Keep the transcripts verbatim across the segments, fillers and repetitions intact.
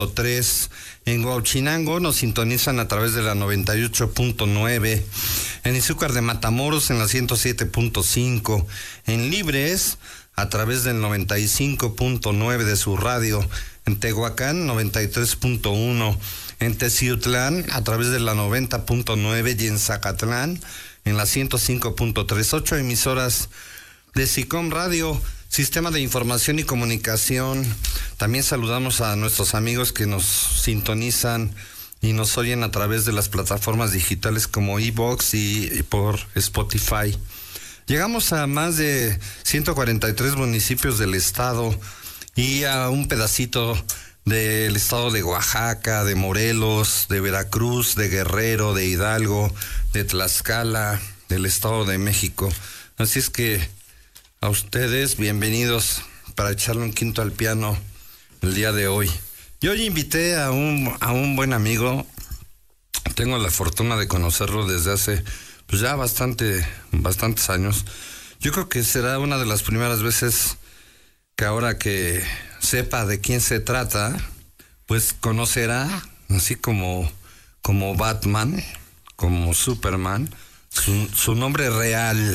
tres. En Huauchinango nos sintonizan a través de la noventa y ocho punto nueve. En Izúcar de Matamoros en la ciento siete punto cinco. En Libres a través del noventa y cinco punto nueve de su radio. En Tehuacán noventa y tres punto uno. En Teciutlán a través de la noventa punto nueve y en Zacatlán en la ciento cinco punto tres. Ocho emisoras de SICOM Radio, Sistema de Información y Comunicación. También saludamos a nuestros amigos que nos sintonizan y nos oyen a través de las plataformas digitales como iVoox y, y por Spotify. Llegamos a más de ciento cuarenta y tres municipios del estado y a un pedacito del estado de Oaxaca, de Morelos, de Veracruz, de Guerrero, de Hidalgo, de Tlaxcala, del estado de México. Así es que a ustedes, bienvenidos para echarle un quinto al piano el día de hoy. Yo hoy invité a un, a un buen amigo, tengo la fortuna de conocerlo desde hace pues ya bastante, bastantes años. Yo creo que será una de las primeras veces que ahora que sepa de quién se trata, pues conocerá, así como, como Batman, como Superman, su, su nombre real.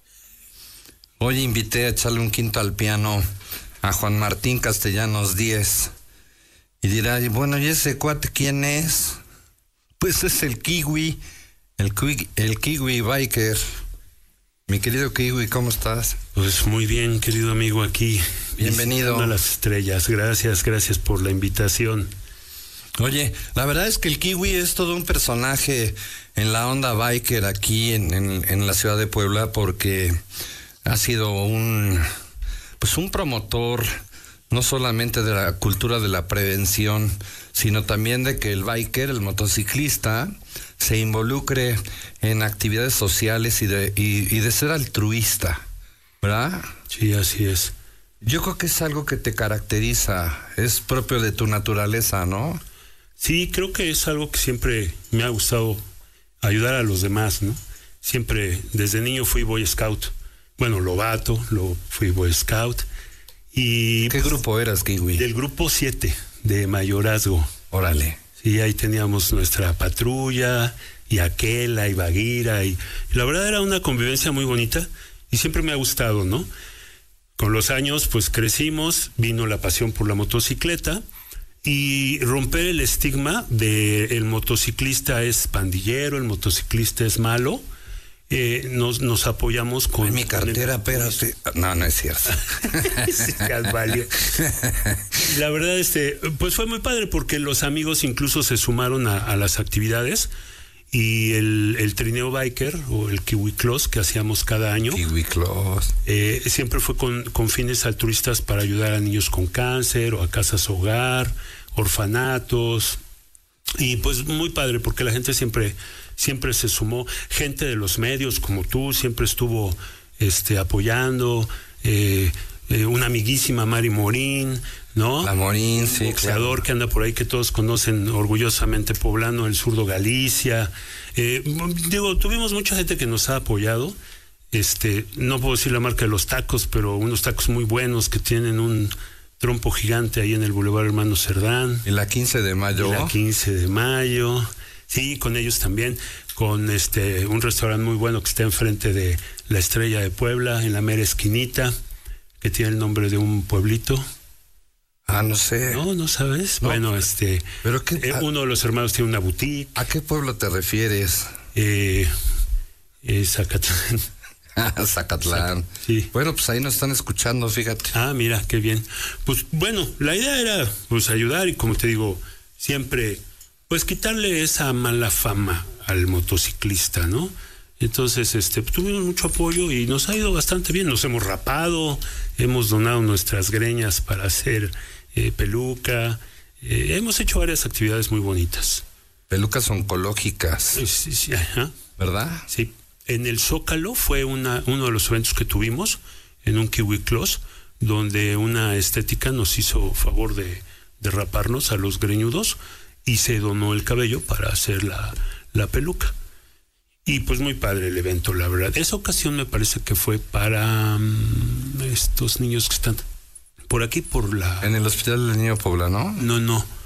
Hoy invité a echarle un quinto al piano a Juan Martín Castellanos Díez. Y dirá, bueno, ¿y ese cuate quién es? Pues es el Kiwi, el, Kiwi, el Kiwi Biker. Mi querido Kiwi, ¿cómo estás? Pues muy bien, querido amigo, aquí. Bienvenido. A las estrellas, gracias, gracias por la invitación. Oye, la verdad es que el Kiwi es todo un personaje en la onda biker aquí en, en, en la ciudad de Puebla, porque ha sido un, pues un promotor no solamente de la cultura de la prevención, sino también de que el biker, el motociclista, se involucre en actividades sociales y de, y, y de ser altruista, ¿verdad? Sí, así es. Yo creo que es algo que te caracteriza, es propio de tu naturaleza, ¿no? Sí, creo que es algo que siempre me ha gustado, ayudar a los demás, ¿no? Siempre, desde niño fui Boy Scout. Bueno, Lobato, lo fui Boy Scout. Y ¿qué grupo eras, Kiwi? Del grupo siete, de mayorazgo. Órale. Sí, ahí teníamos nuestra patrulla, y Aquela, y Baguira, y, y la verdad era una convivencia muy bonita, y siempre me ha gustado, ¿no? Con los años, pues crecimos, vino la pasión por la motocicleta, y romper el estigma de el motociclista es pandillero, el motociclista es malo. Eh, nos, nos apoyamos con... En mi cartera, espérate. No, no es cierto. La verdad, este, pues fue muy padre porque los amigos incluso se sumaron a, a las actividades, y el, el trineo biker o el Kiwi Claus que hacíamos cada año. Kiwi Claus. Eh, siempre fue con, con fines altruistas para ayudar a niños con cáncer o a casas hogar, orfanatos. Y pues muy padre porque la gente siempre... siempre se sumó, gente de los medios como tú siempre estuvo este apoyando, eh, eh, una amiguísima Mari Morín, ¿no? La Morín, sí, boxeador, claro, que anda por ahí, que todos conocen, orgullosamente poblano, el Zurdo Galicia. Eh, digo, tuvimos mucha gente que nos ha apoyado. Este, no puedo decir la marca de los tacos, pero unos tacos muy buenos que tienen un trompo gigante ahí en el Boulevard Hermano Cerdán. Y la quince de mayo. Y la quince de mayo. Sí, con ellos también, con este un restaurante muy bueno que está enfrente de la Estrella de Puebla, en la mera esquinita, que tiene el nombre de un pueblito. Ah, no sé. No, ¿no sabes? No, bueno, este, pero qué, eh, uno de los hermanos tiene una boutique. ¿A qué pueblo te refieres? Eh, eh, Zacatlán. Zacatlán. Sí. Bueno, pues ahí nos están escuchando, fíjate. Ah, mira, qué bien. Pues bueno, la idea era pues ayudar y como te digo, siempre... pues quitarle esa mala fama al motociclista, ¿no? Entonces, este, tuvimos mucho apoyo y nos ha ido bastante bien. Nos hemos rapado, hemos donado nuestras greñas para hacer eh, peluca. Eh, hemos hecho varias actividades muy bonitas. Pelucas oncológicas. Sí, sí, sí, ajá. ¿Verdad? Sí. En el Zócalo fue una, uno de los eventos que tuvimos en un Kiwi Claus, donde una estética nos hizo favor de, de raparnos a los greñudos. Y se donó el cabello para hacer la, la peluca. Y pues muy padre el evento, la verdad. Esa ocasión me parece que fue para um, estos niños que están por aquí, por la... En el Hospital del Niño Poblano. No, no.